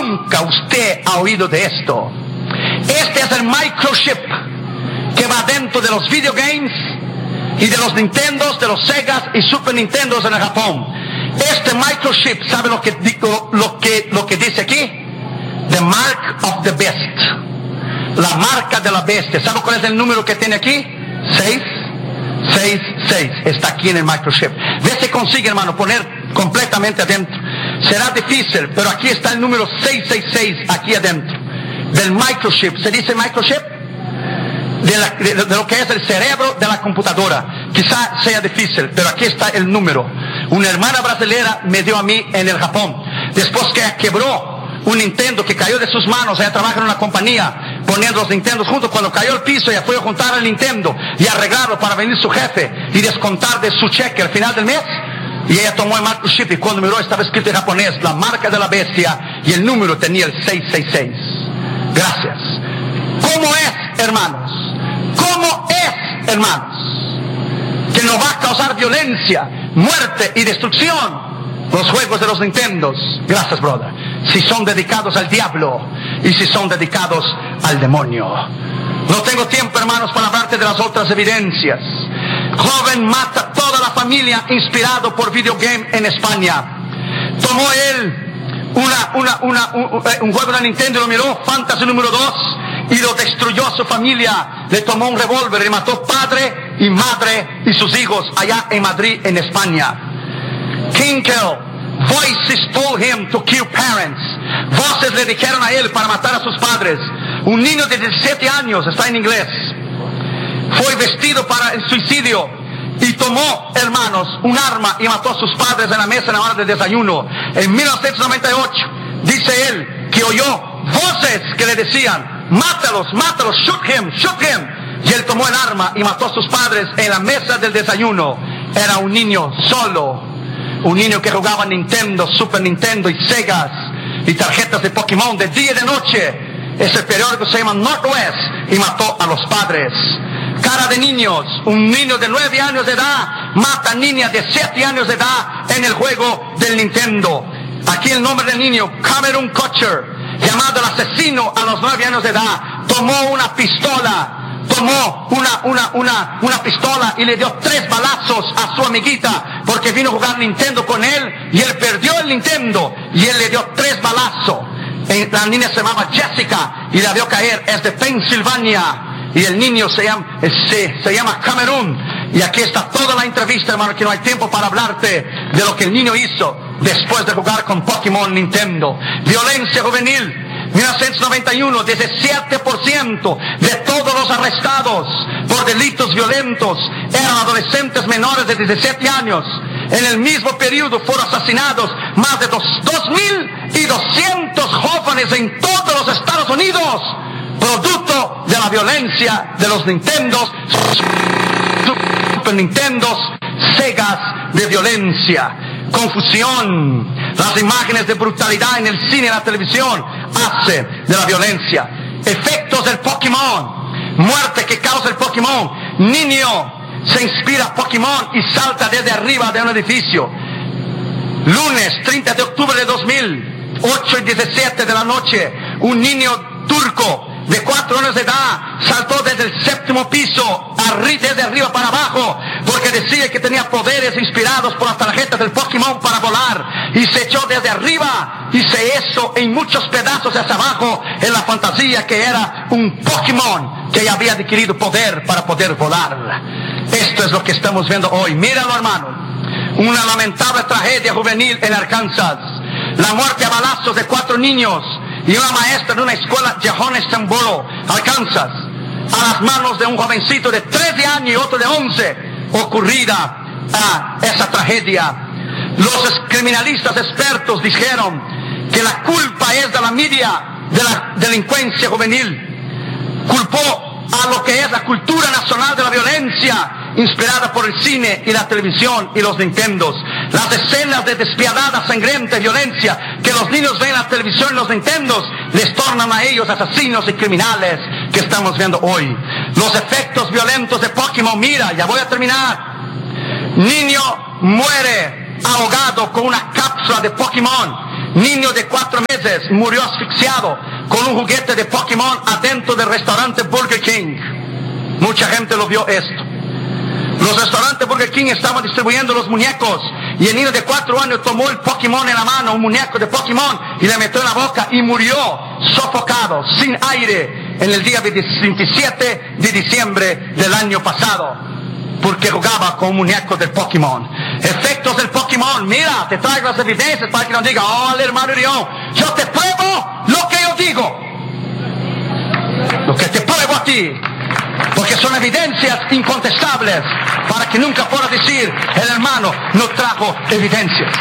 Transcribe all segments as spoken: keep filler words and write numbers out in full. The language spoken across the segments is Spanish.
Nunca usted ha oído de esto. Este es el microchip que va dentro de los videogames y de los Nintendos, de los Segas y Super Nintendos en el Japón. Este microchip, ¿sabe lo que, digo, lo que, lo que dice aquí? The mark of the beast. La marca de la bestia. ¿Sabe cuál es el número que tiene aquí? Seis. Seis, seis. Está aquí en el microchip. Ve si consigue, hermano, poner completamente adentro. Será difícil, pero aquí está el número seiscientos sesenta y seis, aquí adentro. Del microchip. ¿Se dice microchip? De, la, de, de lo que es el cerebro de la computadora. Quizá sea difícil, pero aquí está el número. Una hermana brasilera me dio a mí en el Japón. Después que quebró un Nintendo que cayó de sus manos, ella trabaja en una compañía poniendo los Nintendos juntos. Cuando cayó al piso, ella fue a juntar el Nintendo y arreglarlo para venir su jefe y descontar de su cheque al final del mes. Y ella tomó el microchip y cuando miró estaba escrito en japonés la marca de la bestia y el número tenía el seiscientos sesenta y seis. Gracias. ¿Cómo es, hermanos? ¿Cómo es, hermanos? Que no va a causar violencia, muerte y destrucción los juegos de los Nintendos. Gracias, brother. Si son dedicados al diablo y si son dedicados al demonio. No tengo tiempo, hermanos, para hablarte de las otras evidencias. Joven mata toda la familia inspirado por videogame en España. Tomó él una, una, una, un, un juego de Nintendo y lo miró, Fantasy número dos, y lo destruyó a su familia. Le tomó un revólver y mató padre y madre y sus hijos allá en Madrid, en España. Kinkel, voices told him to kill parents. Voces le dijeron a él para matar a sus padres. Un niño de diecisiete años, está en inglés, fue vestido para el suicidio y tomó, hermanos, un arma y mató a sus padres en la mesa en la hora del desayuno. En mil novecientos noventa y ocho, dice él que oyó voces que le decían, mátalos, mátalos, shoot him, shoot him. Y él tomó el arma y mató a sus padres en la mesa del desayuno. Era un niño solo. Un niño que jugaba Nintendo, Super Nintendo y Segas y tarjetas de Pokémon de día y de noche. Ese periódico se llama Northwest y mató a los padres. Cara de niños, un niño de nueve años de edad mata a niña de siete años de edad en el juego del Nintendo. Aquí el nombre del niño, Cameron Kutcher, llamado el asesino a los nueve años de edad, tomó una pistola. Tomó una, una, una, una pistola y le dio tres balazos a su amiguita porque vino a jugar Nintendo con él y él perdió el Nintendo y él le dio tres balazos. La niña se llamaba Jessica y la vio caer, es de Pensilvania y el niño se llama, se, se llama Cameron. Y aquí está toda la entrevista, hermano, que no hay tiempo para hablarte de lo que el niño hizo después de jugar con Pokémon Nintendo. Violencia juvenil. mil novecientos noventa y uno, diecisiete por ciento de todos los arrestados por delitos violentos eran adolescentes menores de diecisiete años. En el mismo periodo fueron asesinados más de dos mil doscientos jóvenes en todos los Estados Unidos, producto de la violencia de los Nintendos, Super Nintendos, Segas de violencia. Confusión. Las imágenes de brutalidad en el cine y la televisión hace de la violencia. Efectos del Pokémon. Muerte que causa el Pokémon. Niño se inspira Pokémon y salta desde arriba de un edificio. Lunes treinta de octubre de dos mil, ocho y diecisiete de la noche, un niño turco de cuatro años de edad saltó desde el séptimo piso, desde arriba para abajo, porque decía que tenía poderes inspirados por las tarjetas del Pokémon para volar, y se echó desde arriba y se hizo en muchos pedazos hacia abajo en la fantasía que era un Pokémon que había adquirido poder para poder volar. Esto es lo que estamos viendo hoy. Míralo, hermano. Una lamentable tragedia juvenil en Arkansas. La muerte a balazos de cuatro niños y una maestra de una escuela de Johnstown, Arkansas, a las manos de un jovencito de trece años y otro de once, ocurrida a esa tragedia. Los criminalistas expertos dijeron que la culpa es de la media de la delincuencia juvenil. Culpó a lo que es la cultura nacional de la violencia, inspirada por el cine y la televisión y los Nintendos. Las escenas de despiadada, sangrienta violencia que los niños ven en la televisión y los Nintendos les tornan a ellos asesinos y criminales que estamos viendo hoy. Los efectos violentos de Pokémon. Mira, ya voy a terminar. Niño muere ahogado con una cápsula de Pokémon. Niño de cuatro meses meses murió asfixiado con un juguete de Pokémon adentro del restaurante Burger King. Mucha gente lo vio esto. Los restaurantes Burger King estaban distribuyendo los muñecos y el niño de cuatro años tomó el Pokémon en la mano, un muñeco de Pokémon, y le metió en la boca y murió sofocado, sin aire, en el día veintisiete de diciembre del año pasado, porque jugaba con un muñeco del Pokémon. Efectos del Pokémon. Mira, te traigo las evidencias para que no diga, oh, el hermano Irión, yo te pruebo lo que yo digo, lo que te pruebo a ti, porque son evidencias incontestables, para que nunca pueda decir, el hermano no trajo evidencias.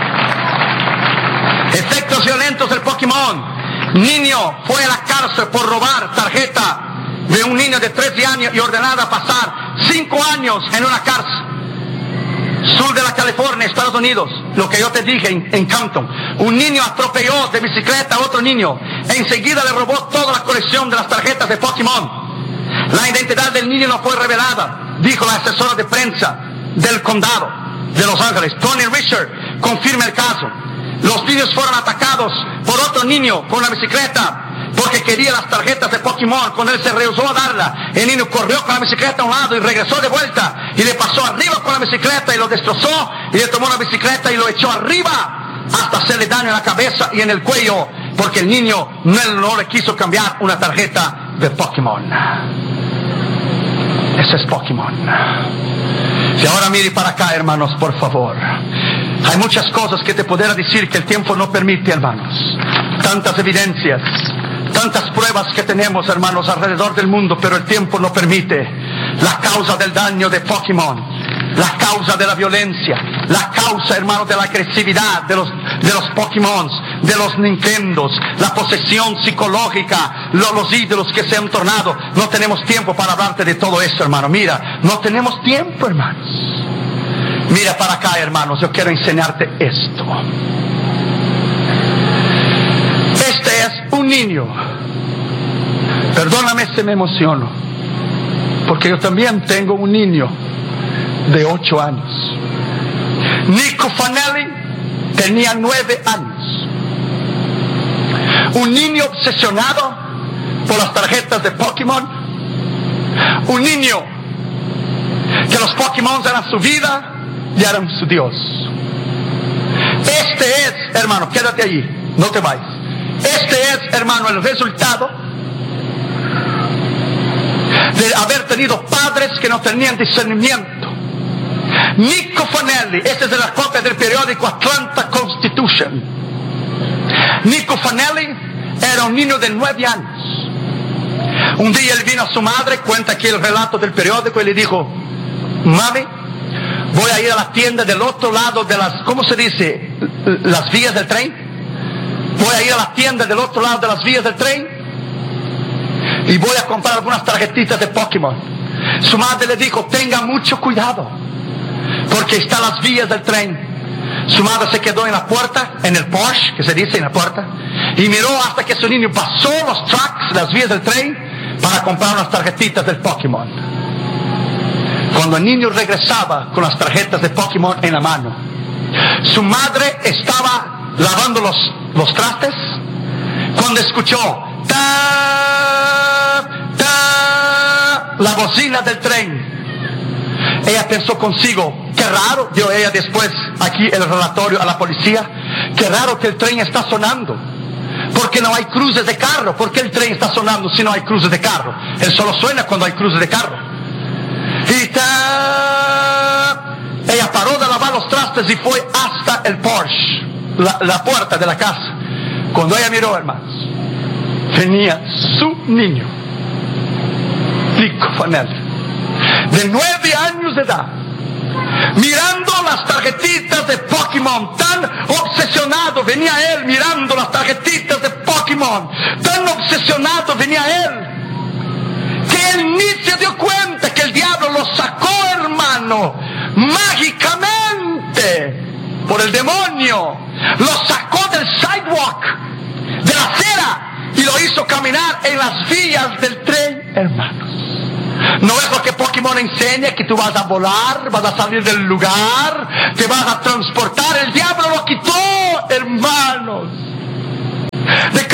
Efectos violentos del Pokémon. Niño fue a la cárcel por robar tarjeta de un niño de trece años y ordenada a pasar cinco años en una cárcel. Sur de la California, Estados Unidos, lo que yo te dije en, en Canton. Un niño atropelló de bicicleta a otro niño. Enseguida le robó toda la colección de las tarjetas de Pokémon. La identidad del niño no fue revelada, dijo la asesora de prensa del condado de Los Ángeles, Tony Richard, confirma el caso. Los niños fueron atacados por otro niño con la bicicleta porque quería las tarjetas de Pokémon. Cuando él se rehusó a darla, el niño corrió con la bicicleta a un lado y regresó de vuelta y le pasó arriba con la bicicleta y lo destrozó, y le tomó la bicicleta y lo echó arriba hasta hacerle daño en la cabeza y en el cuello, porque el niño no, no le quiso cambiar una tarjeta de Pokémon. Ese es Pokémon. Y ahora mire para acá, hermanos, por favor. Hay muchas cosas que te pudiera decir que el tiempo no permite, hermanos. Tantas evidencias, tantas pruebas que tenemos, hermanos, alrededor del mundo, pero el tiempo no permite. La causa del daño de Pokémon, la causa de la violencia, la causa, hermanos, de la agresividad de los, de los Pokémon, de los Nintendos, la posesión psicológica, los, los ídolos que se han tornado. No tenemos tiempo para hablarte de todo eso, hermano. Mira, no tenemos tiempo, hermanos. Mira para acá, hermanos, yo quiero enseñarte esto. Este es un niño. Perdóname si me emociono, porque yo también tengo un niño de ocho años. Nico Fanelli tenía nueve años. Un niño obsesionado por las tarjetas de Pokémon. Un niño que los Pokémon eran su vida y eran su Dios. Este es, hermano, quédate allí, no te vayas. Este es, hermano, el resultado de haber tenido padres que no tenían discernimiento. Nico Fanelli, este es de la copia del periódico Atlanta Constitution. Nico Fanelli era un niño de nueve años. Un día él vino a su madre, cuenta aquí el relato del periódico, y le dijo, mami, voy a ir a la tienda del otro lado de las, ¿cómo se dice? Las vías del tren. Voy a ir a la tienda del otro lado de las vías del tren y voy a comprar algunas tarjetitas de Pokémon. Su madre le dijo, tenga mucho cuidado, porque están las vías del tren. Su madre se quedó en la puerta, en el Porsche, que se dice en la puerta, y miró hasta que su niño pasó los tracks, las vías del tren, para comprar unas tarjetitas del Pokémon. Cuando el niño regresaba con las tarjetas de Pokémon en la mano, su madre estaba lavando los, los trastes cuando escuchó ta, ta, la bocina del tren. Ella pensó consigo, qué raro, dio ella después aquí el relatorio a la policía, qué raro que el tren está sonando, porque no hay cruces de carro. ¿Por qué el tren está sonando si no hay cruces de carro? Él solo suena cuando hay cruces de carro. Y ta, ella paró de lavar los trastes y fue hasta el Porsche, la, la puerta de la casa. Cuando ella miró, hermanos, venía su niño, Nico Fanelli, de nueve años de edad, mirando las tarjetitas de Pokémon. Tan obsesionado venía él mirando las tarjetitas de Pokémon, tan obsesionado venía él, que él ni se dio cuenta que el diablo lo sacó, hermano, mágicamente por el demonio. Lo sacó del sidewalk, de la acera, y lo hizo caminar en las vías del tren, hermanos. ¿No es lo que Pokémon enseña? Que tú vas a volar, vas a salir del lugar, te vas a transportar. El diablo lo quitó, hermanos.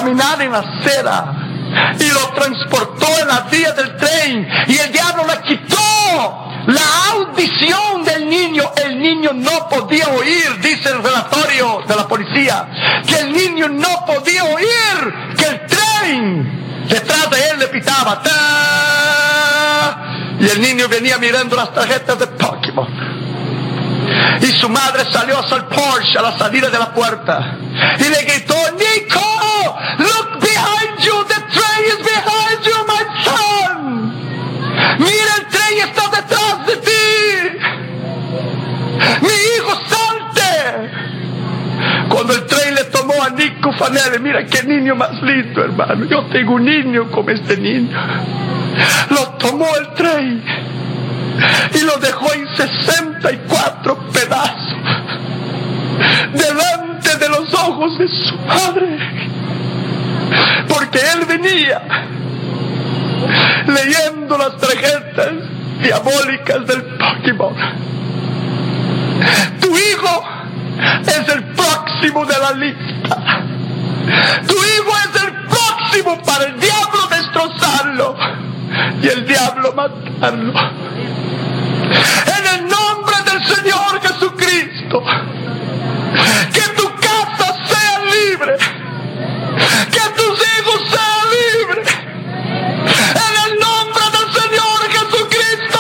caminar en la acera y lo transportó en la vía del tren, y el diablo le quitó la audición del niño. El niño no podía oír, dice el relatorio de la policía, que el niño no podía oír que el tren detrás de él le pitaba, ¡ta! Y el niño venía mirando las tarjetas de Pokémon. Y su madre salió hacia el Porsche a la salida de la puerta y le gritó: Nico, look behind you, the train is behind you, my son. Mira, el tren está detrás de ti. Mi hijo, salte. Cuando el tren le tomó a Nico Fanelli, mira qué niño más lindo, hermano. Yo tengo un niño como este niño. Lo tomó el tren y lo dejó en sesenta y cuatro pedazos delante de los ojos de su madre, porque él venía leyendo las tarjetas diabólicas del Pokémon. Tu hijo es el próximo de la lista. Tu hijo es el próximo para el diablo destrozarlo y el diablo matarlo. En el nombre del Señor Jesucristo, que tu casa sea libre, que tus hijos sean libres, en el nombre del Señor Jesucristo.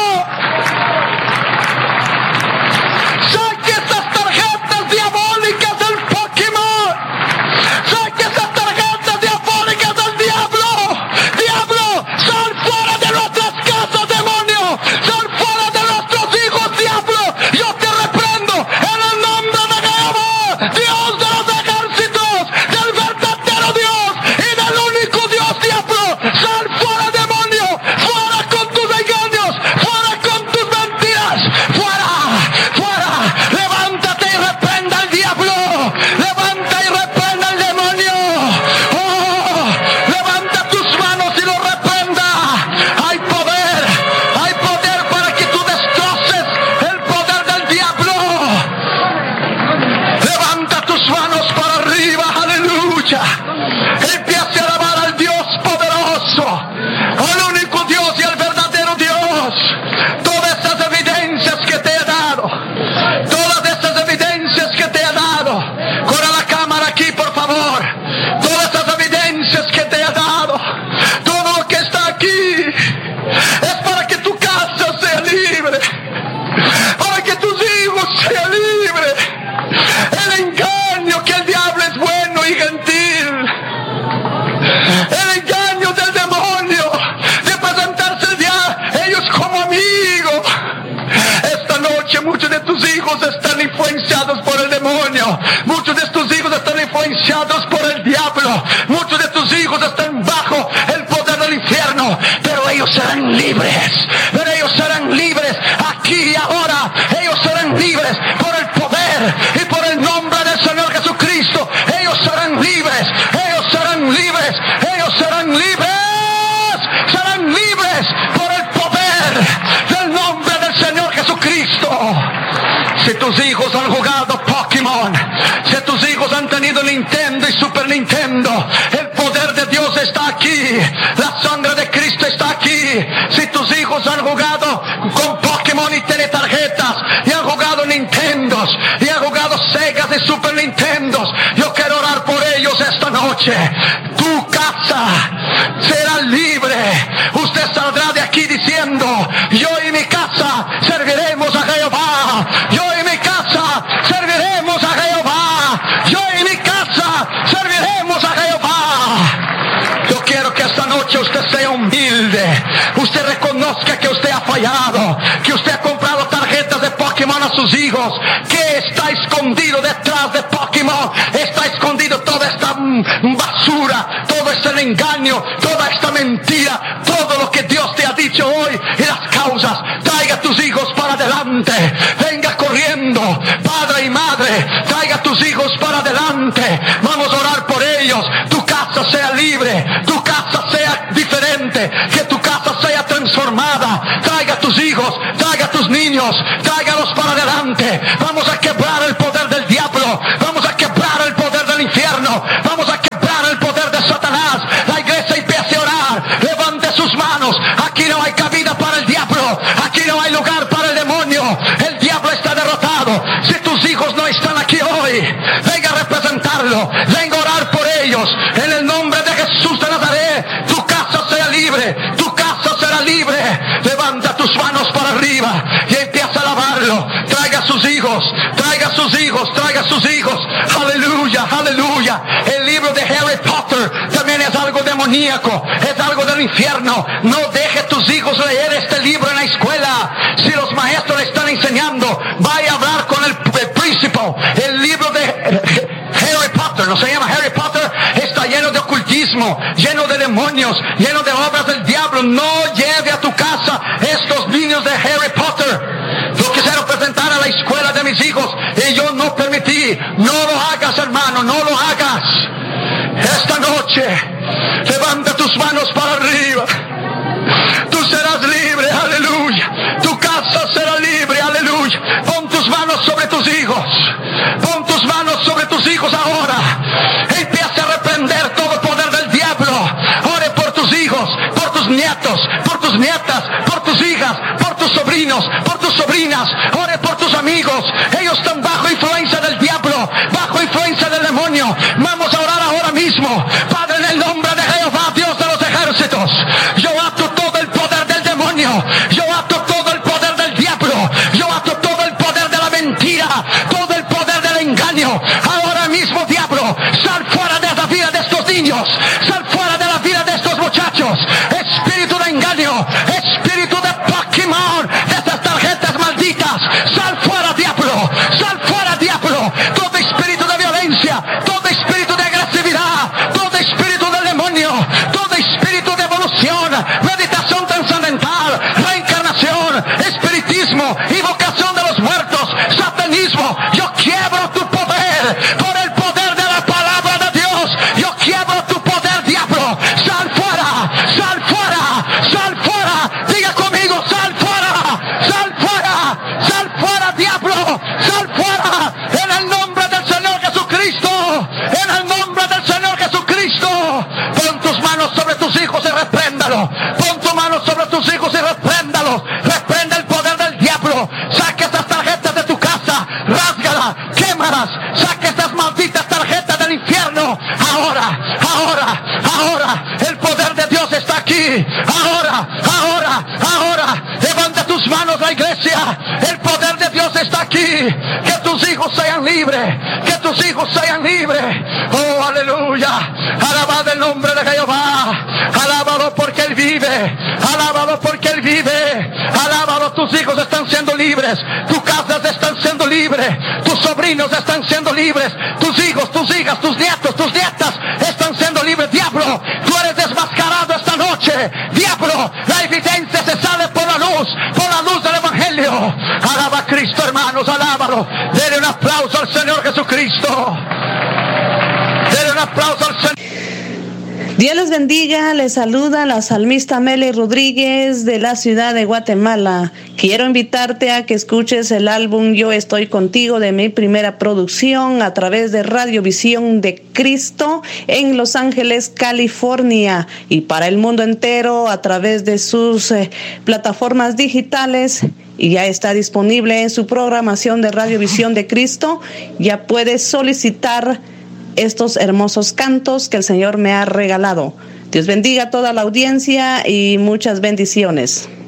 Saque esas tarjetas diabólicas del Pokémon, saque esas tarjetas diabólicas del diablo. Diablo, sal fuera de nuestras casas, demonio, sal fuera de nuestros hijos, diablo. Yo te reprendo en el nombre de Jehová, Dios de los ejércitos, del verdadero Dios y del único Dios, diablo. Sal fuera, demonio, fuera con tus engaños, fuera con tus mentiras, fuera, fuera. Levántate y reprenda al diablo, levanta y reprenda al demonio. Oh, levanta tus manos y lo reprenda. Hay poder, hay poder para que tú destroces el poder del diablo. Levanta tus manos para arriba, aleluya. Empieza a alabar al Dios poderoso, al único Dios y al verdadero Dios. Todas esas evidencias que te he dado, todas esas evidencias que te he dado, corre la cámara aquí por favor. Todas esas evidencias que te he dado, todo lo que está aquí, es para que tu casa sea libre, para que tus hijos sean libres. El engaño que el diablo es bueno y gentil, el engaño del demonio de presentarse ya ellos como amigos. Esta noche muchos de tus hijos están influenciados por el demonio, muchos de tus hijos están influenciados por el diablo, muchos de tus hijos están bajo el poder del infierno, pero ellos serán libres, pero ellos serán libres aquí y ahora. Ellos serán libres por el poder y por el nombre del Señor Jesucristo. Ellos serán libres, ellos serán libres, ellos serán libres, serán libres por el poder del nombre del Señor Jesucristo. Si tus hijos han jugado Pokémon, si tus hijos han tenido Nintendo y Super Nintendo, el poder de Dios está aquí, la sangre de Cristo está aquí. Si tus hijos han jugado con Pokémon y teletarjetas, y han jugado Nintendos, y han jugado Segas y Super Nintendos, yo quiero orar por ellos esta noche. Tu casa será libre. Usted saldrá de aquí diciendo: yo y mi casa serviremos a Jehová, yo y mi casa serviremos a Jehová, yo y mi casa serviremos a Jehová. Yo quiero que esta noche usted sea humilde, usted reconozca que usted ha fallado, que usted ha comprado tarjetas de Pokémon a sus hijos, que está escondido detrás de Pokémon, está escondido toda esta basura, todo este engaño, toda esta mentira, todo lo que Dios te ha dicho hoy y las causas. Traiga a tus hijos para adelante, venga corriendo, padre y madre, traiga a tus hijos para adelante, vamos a orar por ellos. Tu casa sea libre, tu casa sea diferente, que tu casa sea transformada. Traiga a tus hijos, traiga a tus niños, tráigalos para adelante. Vamos a quebrar el poder del diablo, vamos a quebrar el poder del infierno, vamos a quebrar el poder hermanos, aquí no hay cabida para el diablo, aquí no hay lugar para el demonio. El diablo está derrotado. Si tus hijos no están aquí hoy, venga a representarlo, venga a orar por ellos. En el nombre de Jesús de Nazaret, tu casa sea libre, tu casa será libre. Levanta tus manos para arriba y empieza a alabarlo. Traiga a sus hijos, traiga a sus hijos, traiga a sus hijos. Aleluya, aleluya. El libro de Harry Potter también es algo demoníaco, es algo del infierno. No deje tus hijos leer este libro en la escuela. Si los maestros le están enseñando, vaya a hablar con el, el principal. El libro de Harry Potter, no se llama Harry Potter, está lleno de ocultismo, lleno de demonios, lleno de obras del diablo. No lleve a tu casa estos niños de Harry Potter. Yo quisiera presentar a la escuela de mis hijos y yo no permití. No lo hagas, hermano, no lo hagas. Esta noche levanta tus manos para arriba. Tú serás libre, aleluya. Tu casa será libre, aleluya. Pon tus manos sobre tus hijos. Pon tus manos sobre tus hijos ahora. Empieza a reprender todo poder del diablo. Ore por tus hijos, por tus nietos, por tus nietas, por tus hijas, por tus sobrinos, por tus sobrinas. Ore por tus amigos. Ellos están bajo influencia del diablo, bajo influencia del demonio. Vamos a orar ahora mismo. Padre, en el nombre de Jehová, Dios de los ejércitos, yo ato todo el poder del demonio, yo ato todo el poder del diablo, yo ato todo el poder de la mentira, todo el poder del engaño. Ahora mismo, diablo, sal fuera de la vida de estos niños, sal fuera de la vida de estos muchachos. Espíritu de engaño, espíritu de Pokémon, de estas tarjetas malditas, sal fuera, diablo, sal fuera, diablo. Todo espíritu de violencia, todo espíritu de agresividad, todo espíritu del demonio, todo espíritu de evolución, meditación trascendental, reencarnación, espiritismo, invocación de los muertos, satanismo. Yo quiebro tu poder por el poder de la palabra de Dios. Yo quiebro tu poder, diablo. Sal fuera, sal fuera, sal fuera. Diga conmigo, sal fuera, sal fuera, sal fuera, diablo, sal fuera. En el nombre del Señor Jesucristo, en el nombre del Señor Jesucristo. Pon tus manos sobre tus hijos y repréndalo. Pon tu mano sobre tus hijos y repréndalo. Reprende el poder del diablo. Saque estas tarjetas de tu casa, rásgala, quémalas. Saque estas malditas tarjetas del infierno. Ahora, ahora, ahora, el poder de Dios está aquí. Ahora, ahora, ahora. Levanta tus manos, la iglesia. El poder de Dios está aquí. Que tus hijos sean libres. Que tus hijos sean libres. Oh, aleluya. Alabado el nombre de Jehová. Alábalo porque Él vive. Alábalo porque Él vive. Alábalo, tus hijos están siendo libres. Tus casas están siendo libres. Tus sobrinos están siendo libres. Tus hijos, tus hijas, tus nietos, tus nietas están siendo libres. Diablo, tú eres desmascarado esta noche. Diablo, la evidencia se sale por la luz, por la luz del Evangelio. Alaba a Cristo, hermanos, alábalo. Denle un aplauso al Señor Jesucristo. Denle un aplauso al Señor. Dios les bendiga, les saluda la salmista Meli Rodríguez de la ciudad de Guatemala. Quiero invitarte a que escuches el álbum Yo Estoy Contigo de mi primera producción a través de Radio Visión de Cristo en Los Ángeles, California, y para el mundo entero a través de sus eh, plataformas digitales. Y ya está disponible en su programación de Radio Visión de Cristo. Ya puedes solicitar estos hermosos cantos que el Señor me ha regalado. Dios bendiga a toda la audiencia y muchas bendiciones.